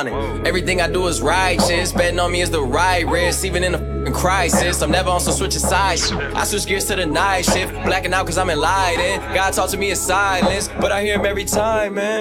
Everything I do is righteous. Betting on me is the right risk, even in a f***ing crisis. I'm never on some switching sides. I switch gears to the night shift, blacking out cause I'm enlightened. God talk to me in silence, but I hear him every time, man.